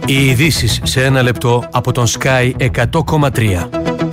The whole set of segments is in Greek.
Οι ειδήσεις σε ένα λεπτό από τον Sky 100,3.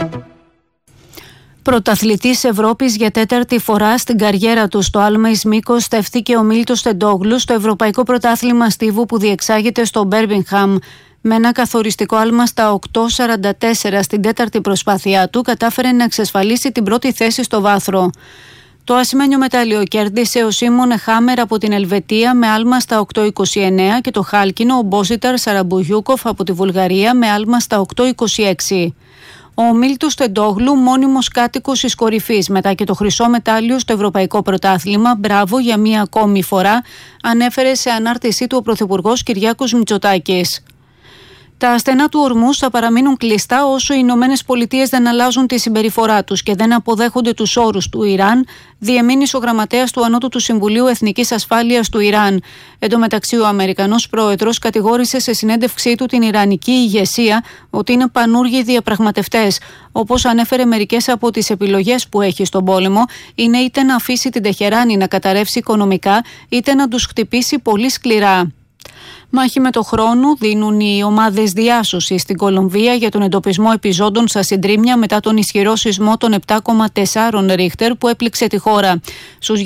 Πρωταθλητής Ευρώπης για τέταρτη φορά στην καριέρα του στο άλμα εις μήκος στέφθηκε ο Μίλτος Τεντόγλου στο Ευρωπαϊκό Πρωτάθλημα Στίβου που διεξάγεται στο Μπέρμιγχαμ. Με ένα καθοριστικό άλμα στα 8.44 στην τέταρτη προσπάθειά του κατάφερε να εξασφαλίσει την πρώτη θέση στο βάθρο. Το ασημένιο μετάλλιο κέρδισε ο Σίμον Χάμερ από την Ελβετία με άλμα στα 8.29 και το χάλκινο ο Μπόζιταρ Σαραμπουγιούκοφ από τη Βουλγαρία με άλμα στα 8.26. Ο Μίλτος Τεντόγλου, μόνιμος κάτοικος της κορυφής μετά και το χρυσό μετάλλιο στο Ευρωπαϊκό Πρωτάθλημα, μπράβο για μία ακόμη φορά, ανέφερε σε ανάρτησή του ο Πρωθυπουργός Κυριάκος Μητσοτάκης. Τα στενά του ορμούς θα παραμείνουν κλειστά όσο οι Ηνωμένες Πολιτείες δεν αλλάζουν τη συμπεριφορά τους και δεν αποδέχονται τους όρους του Ιράν, διεμήνυσε ο γραμματέας του Ανώτατου Συμβουλίου Εθνικής Ασφάλειας του Ιράν. Εν τω μεταξύ, ο Αμερικανός πρόεδρος κατηγόρησε σε συνέντευξή του την Ιρανική ηγεσία ότι είναι πανούργοι διαπραγματευτές. Όπως ανέφερε, μερικές από τις επιλογές που έχει στον πόλεμο είναι είτε να αφήσει την Τεχεράνη να καταρρεύσει οικονομικά, είτε να τους χτυπήσει πολύ σκληρά. Μάχη με το χρόνο δίνουν οι ομάδες διάσωσης στην Κολομβία για τον εντοπισμό επιζώντων στα συντρίμμια μετά τον ισχυρό σεισμό των 7,4 Ρίχτερ που έπληξε τη χώρα. Στους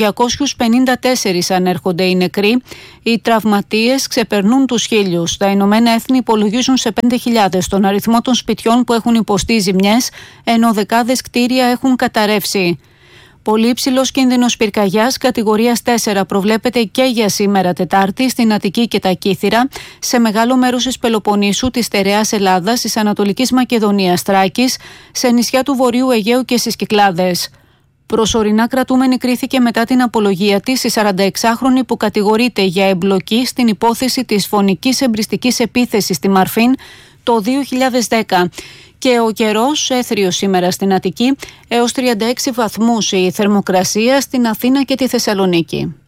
254 ανέρχονται οι νεκροί. Οι τραυματίες ξεπερνούν τους 1.000. Τα Ηνωμένα Έθνη υπολογίζουν σε 5.000 τον αριθμό των σπιτιών που έχουν υποστεί ζημιές, ενώ δεκάδες κτίρια έχουν καταρρεύσει. Πολύ υψηλός κίνδυνος πυρκαγιάς κατηγορίας 4 προβλέπεται και για σήμερα Τετάρτη στην Αττική και τα Κύθυρα, σε μεγάλο μέρος της Πελοποννήσου, της στερεάς Ελλάδας, της Ανατολικής Μακεδονίας, Θράκης, σε νησιά του Βορείου Αιγαίου και στις Κυκλάδες. Προσωρινά κρατούμενη κρίθηκε μετά την απολογία της η 46χρονη που κατηγορείται για εμπλοκή στην υπόθεση της φωνικής εμπριστικής επίθεσης στη Μαρφίν το 2010. Και ο καιρός έθριος σήμερα στην Αττική, έως 36 βαθμούς η θερμοκρασία στην Αθήνα και τη Θεσσαλονίκη.